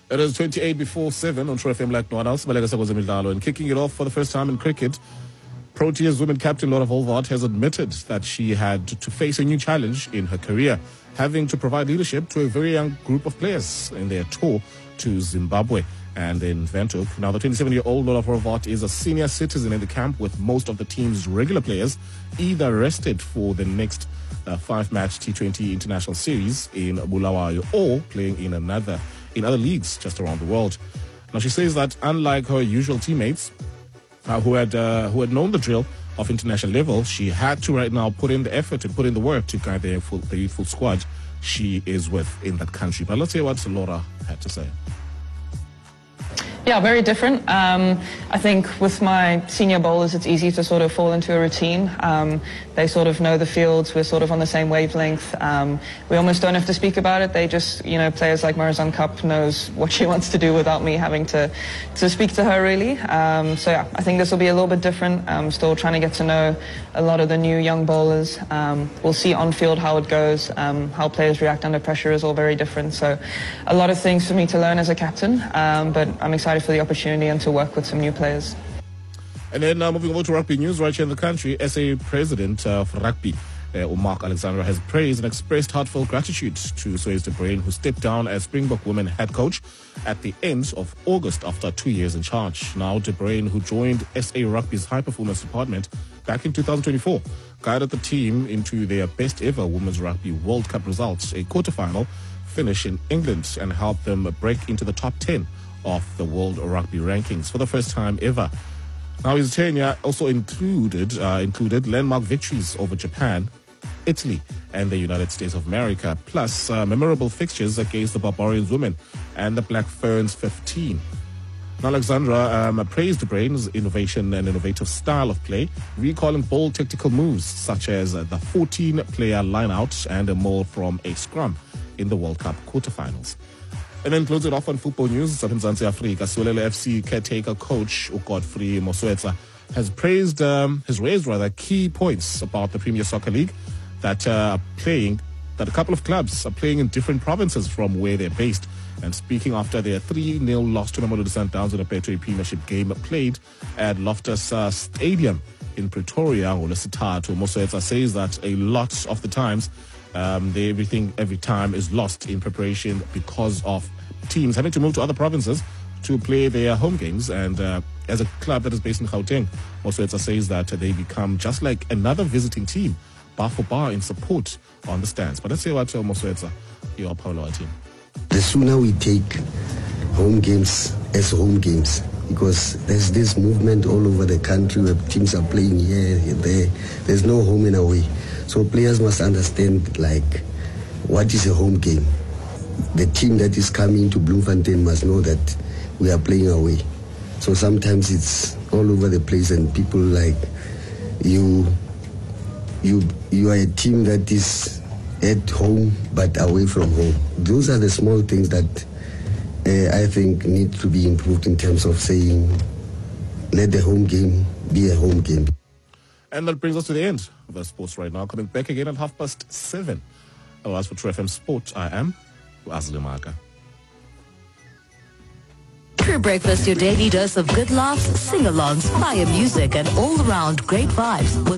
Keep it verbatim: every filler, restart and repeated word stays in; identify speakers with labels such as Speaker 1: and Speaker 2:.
Speaker 1: It is twenty-eight before seven on True F M like no one else. Baleka Sakwazemidlalo. And kicking it off for the first time in cricket, Proteas women captain Laura Volvaert has admitted that she had to face a new challenge in her career, having to provide leadership to a very young group of players in their tour to Zimbabwe and in Windhoek. Now, the twenty-seven-year-old Laura Volvaert is a senior citizen in the camp, with most of the team's regular players either rested for the next uh, five-match T twenty international series in Bulawayo or playing in another in other leagues just around the world. Now, she says that unlike her usual teammates uh, who had uh, who had known the drill of international level, she had to right now put in the effort and put in the work to guide the, full, the youthful squad she is with in that country. But let's hear what Laura had to say.
Speaker 2: Yeah, very different. Um, I think with my senior bowlers, it's easy to sort of fall into a routine. Um, they sort of know the fields. We're sort of on the same wavelength. Um, we almost don't have to speak about it. They just, you know, players like Marizanne Kapp knows what she wants to do without me having to, to speak to her, really. Um, so, yeah, I think this will be a little bit different. I'm still trying to get to know a lot of the new young bowlers. Um, we'll see on field how it goes. Um, how players react under pressure is all very different. So a lot of things for me to learn as a captain, um, but I'm excited for the opportunity and to work with some new players.
Speaker 1: And then uh, moving over to rugby news right here in the country, S A President uh, of Rugby, uh, Mark Alexandra, has praised and expressed heartfelt gratitude to Swayze de Bruin, who stepped down as Springbok women head coach at the end of August after two years in charge. Now, de Bruin, who joined S A Rugby's high performance department back in two thousand twenty-four, guided the team into their best ever Women's Rugby World Cup results, a quarterfinal finish in England, and helped them break into the top ten of the World Rugby rankings for the first time ever. Now, his tenure also included uh, included landmark victories over Japan, Italy, and the United States of America, plus uh, memorable fixtures against the Barbarians women and the Black Ferns fifteen. Now, Alexandra um, praised de Bruin's innovation and innovative style of play, recalling bold tactical moves such as uh, the fourteen-player line-out and a maul from a scrum in the World Cup quarterfinals. And then close it off on football news. South Mzansi Africa, Solelo F C caretaker coach Godfrey Moswetsa has praised, um, has raised rather key points about the Premier Soccer League that uh, are playing, that a couple of clubs are playing in different provinces from where they're based. And speaking after their three nil loss to Mamelodi Sundowns in a Betway Premiership game played at Loftus uh, Stadium in Pretoria, Olesitato, Moswetsa says that a lot of the times Um, they, everything every time is lost in preparation because of teams having to move to other provinces to play their home games. And uh, as a club that is based in Gauteng, Moswetsa says that they become just like another visiting team, bar for bar, in support on the stands. But let's see what uh, Moswetsa, your Paulo team.
Speaker 3: The sooner we take home games as home games, because there's this movement all over the country where teams are playing here, there. There's no home and away. So players must understand, like, what is a home game. The team that is coming to Bloemfontein must know that we are playing away. So sometimes it's all over the place, and people like you, you, you are a team that is at home but away from home. Those are the small things that uh, I think need to be improved in terms of saying, let the home game be a home game.
Speaker 1: And that brings us to the end of our sports right now. Coming back again at half past seven. Oh, as for True F M Sport, I am Azli Maka.
Speaker 4: True Breakfast, your daily dose of good laughs, sing-alongs, fire music, and all-around great vibes.